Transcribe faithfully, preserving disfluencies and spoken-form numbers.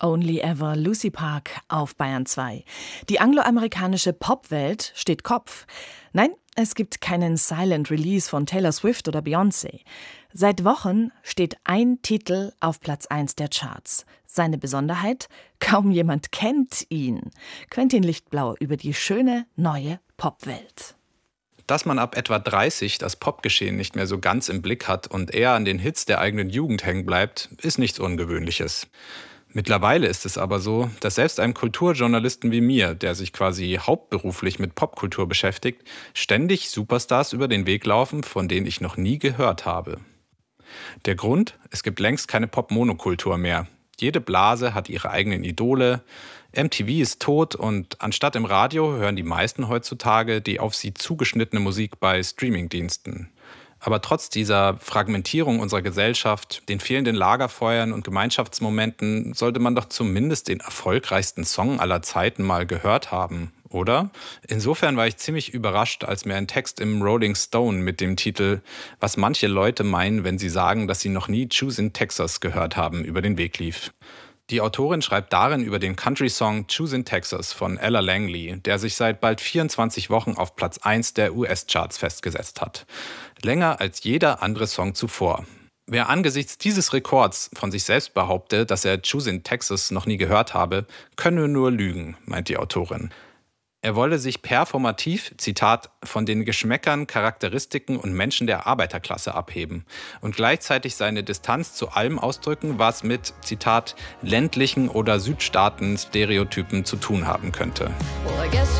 Only Ever Lucy Park auf Bayern zwei. Die angloamerikanische Popwelt steht Kopf. Nein, es gibt keinen Silent Release von Taylor Swift oder Beyoncé. Seit Wochen steht ein Titel auf Platz eins der Charts. Seine Besonderheit? Kaum jemand kennt ihn. Quentin Lichtblau über die schöne neue Popwelt. Dass man ab etwa dreißig das Popgeschehen nicht mehr so ganz im Blick hat und eher an den Hits der eigenen Jugend hängen bleibt, ist nichts Ungewöhnliches. Mittlerweile ist es aber so, dass selbst einem Kulturjournalisten wie mir, der sich quasi hauptberuflich mit Popkultur beschäftigt, ständig Superstars über den Weg laufen, von denen ich noch nie gehört habe. Der Grund? Es gibt längst keine Pop-Monokultur mehr. Jede Blase hat ihre eigenen Idole, M T V ist tot und anstatt im Radio hören die meisten heutzutage die auf sie zugeschnittene Musik bei Streamingdiensten. Aber trotz dieser Fragmentierung unserer Gesellschaft, den fehlenden Lagerfeuern und Gemeinschaftsmomenten sollte man doch zumindest den erfolgreichsten Song aller Zeiten mal gehört haben, oder? Insofern war ich ziemlich überrascht, als mir ein Text im Rolling Stone mit dem Titel »Was manche Leute meinen, wenn sie sagen, dass sie noch nie Choosin' Texas gehört haben« über den Weg lief. Die Autorin schreibt darin über den Country-Song Choosin' Texas von Ella Langley, der sich seit bald vierundzwanzig Wochen auf Platz eins der U S-Charts festgesetzt hat. Länger als jeder andere Song zuvor. Wer angesichts dieses Rekords von sich selbst behaupte, dass er Choosin' Texas noch nie gehört habe, könne nur lügen, meint die Autorin. Er wolle sich performativ, Zitat, von den Geschmäckern, Charakteristiken und Menschen der Arbeiterklasse abheben und gleichzeitig seine Distanz zu allem ausdrücken, was mit, Zitat, ländlichen oder Südstaaten-Stereotypen zu tun haben könnte.